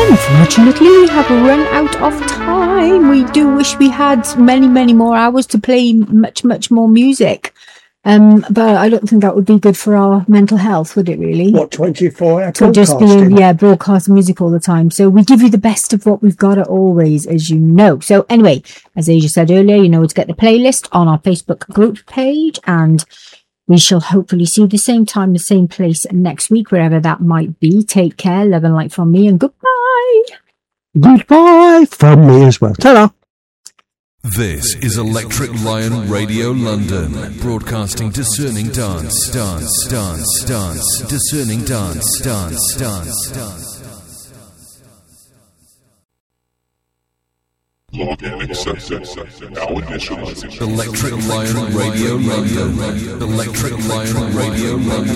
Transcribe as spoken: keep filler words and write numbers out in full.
Unfortunately, we have run out of time. We do wish we had many, many more hours to play much, much more music. Um, but I don't think that would be good for our mental health, would it really? What, twenty-four hour to just be, yeah, broadcasting music all the time. So we give you the best of what we've got at always, as you know. So anyway, as Asia said earlier, you know, to get the playlist on our Facebook group page, and we shall hopefully see you the same time, the same place next week, wherever that might be. Take care, love and light from me, and goodbye. Goodbye from me as well. Ta-ra. This is Electric Lion Radio London, broadcasting discerning dance, dance, dance, dance, discerning dance, dance, dance, dance. Log in accepted. Now initializing. Electric Lion Radio London. Electric Lion Radio London.